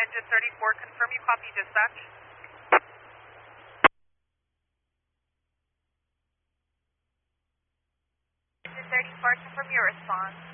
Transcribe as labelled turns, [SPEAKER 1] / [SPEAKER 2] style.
[SPEAKER 1] Engine 34, confirm you copy dispatch. Engine 34, confirm your response.